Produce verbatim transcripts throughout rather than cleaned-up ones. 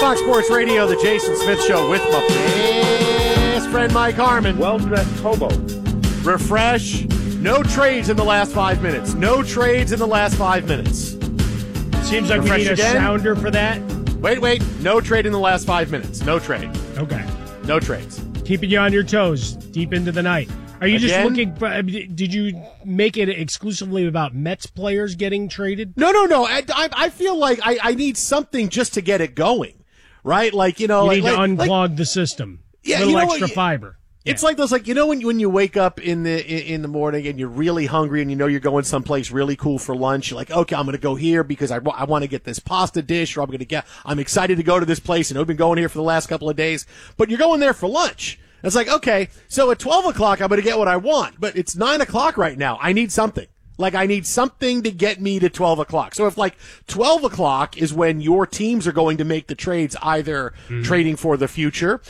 Fox Sports Radio, the Jason Smith Show with my best friend Mike Harmon. Well-dressed hobo. Refresh. No trades in the last five minutes. No trades in the last five minutes. Seems like Refresh we need again. a sounder for that. Wait, wait. No trade in the last five minutes. No trade. Okay. No trades. Keeping you on your toes deep into the night. Are you Again? just looking for, did you make it exclusively about Mets players getting traded? No, no, no. I, I, I feel like I, I need something just to get it going, right? Like, you know. You like, need to like, unclog like, the system. Yeah, a little you know extra what? fiber. It's Yeah. like those, like, you know, when when you wake up in the in, in the morning and you're really hungry and you know you're going someplace really cool for lunch. You're like, okay, I'm going to go here because I, I want to get this pasta dish, or I'm going to get. I'm excited to go to this place, and I've been going here for the last couple of days. But you're going there for lunch. It's like, okay, so at twelve o'clock I'm going to get what I want, but it's nine o'clock right now. I need something. Like, I need something to get me to twelve o'clock. So if, like, twelve o'clock is when your teams are going to make the trades, either mm. trading for the future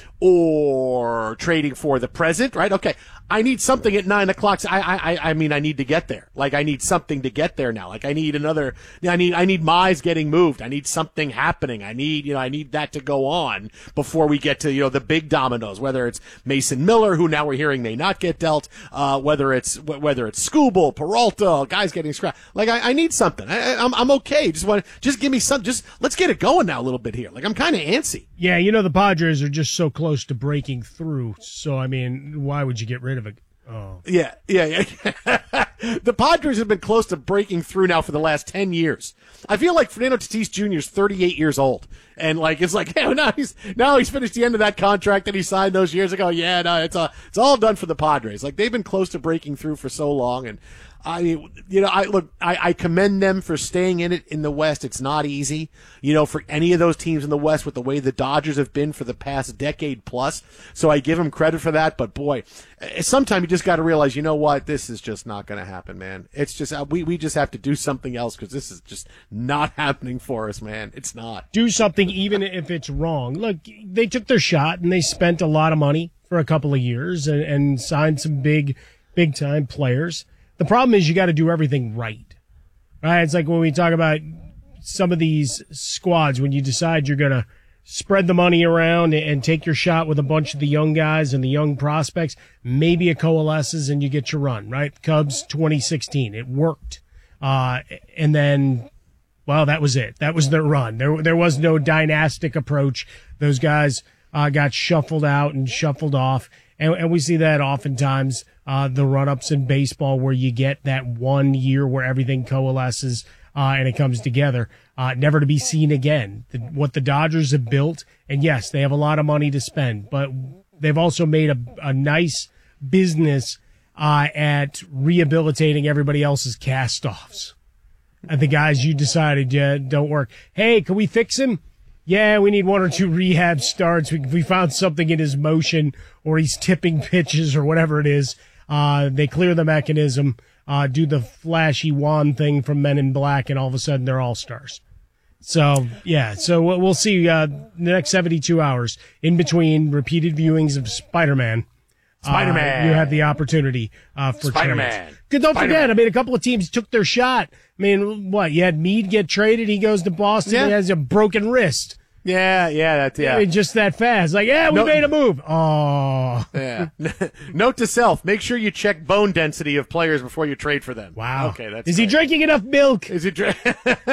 or trading for the present, right? Okay, I need something at nine o'clock. I, I, I mean, I need to get there. Like, I need something to get there now. Like, I need another, I need, I need Mize getting moved. I need something happening. I need, you know, I need that to go on before we get to, you know, the big dominoes, whether it's Mason Miller, who now we're hearing may not get dealt, uh, whether it's, whether it's Skubal, Peralta, guys getting scrapped. Like, I, I need something. I, I'm, I'm okay. Just want, just give me some, just, let's get it going now a little bit here. Like, I'm kind of antsy. Yeah, you know, the Padres are just so close to breaking through. So, I mean, why would you get rid of it? Oh. Yeah, yeah, yeah. The Padres have been close to breaking through now for the last ten years. I feel like Fernando Tatis Junior is thirty-eight years old. And, like, it's like, hey, now he's, now he's finished the end of that contract that he signed those years ago. Yeah, no, it's, uh, it's all done for the Padres. Like, they've been close to breaking through for so long. And, I, you know, I look, I, I commend them for staying in it in the West. It's not easy, you know, for any of those teams in the West with the way the Dodgers have been for the past decade plus. So I give them credit for that. But boy, sometimes you just got to realize, you know what, this is just not going to happen, man. It's just, we, we just have to do something else because this is just not happening for us, man. It's not. Do something even if it's wrong. Look, they took their shot and they spent a lot of money for a couple of years and, and signed some big, big time players. The problem is you got to do everything right, right? It's like when we talk about some of these squads, when you decide you're going to spread the money around and take your shot with a bunch of the young guys and the young prospects, maybe it coalesces and you get your run, right? Cubs twenty sixteen, it worked. Uh, and then, well, that was it. That was their run. There, there was no dynastic approach. Those guys, uh, got shuffled out and shuffled off. And, and we see that oftentimes, uh, the run-ups in baseball where you get that one year where everything coalesces, uh, and it comes together, uh, never to be seen again. The, what the Dodgers have built, and yes, they have a lot of money to spend, but they've also made a, a nice business, uh, at rehabilitating everybody else's cast-offs. And the guys you decided, yeah, don't work. Hey, can we fix him? Yeah, we need one or two rehab starts. We, we found something in his motion, or he's tipping pitches, or whatever it is. Uh, they clear the mechanism, uh, do the flashy wand thing from Men in Black, and all of a sudden they're all stars. So, yeah, so we'll see, uh, the next seventy-two hours in between repeated viewings of Spider-Man. Spider-Man. Uh, you have the opportunity, uh, for Spider-Man. trades. Don't Spider-Man. forget, I mean, a couple of teams took their shot. I mean, what, you had Meade get traded, he goes to Boston, Yeah. he has a broken wrist. Yeah, yeah, that's, yeah. I mean, just that fast. Like, yeah, we No- made a move. Oh. Yeah. Note to self, make sure you check bone density of players before you trade for them. Wow. Okay, that's Is he great. drinking enough milk? Is he drinking?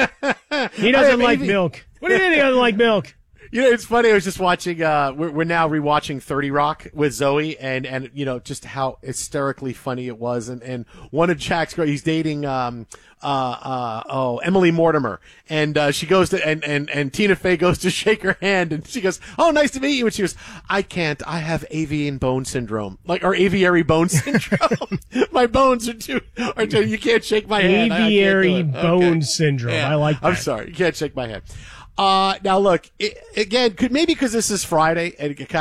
He doesn't like milk. What do you mean he doesn't like milk? You know, it's funny. I was just watching. Uh, we're, we're now rewatching thirty Rock with Zoe, and and you know just how hysterically funny it was. And and one of Jack's girl, he's dating um uh uh oh Emily Mortimer, and uh, she goes to and and and Tina Fey goes to shake her hand, and she goes, "Oh, nice to meet you." And she goes, "I can't. I have avian bone syndrome, like or aviary bone syndrome. My bones are too, are too. You can't shake my hand. I- I can't do Aviary it." bone Okay. syndrome. Yeah. I like that. I'm sorry. You can't shake my hand. Uh, now look, it, again, could maybe because this is Friday and it kind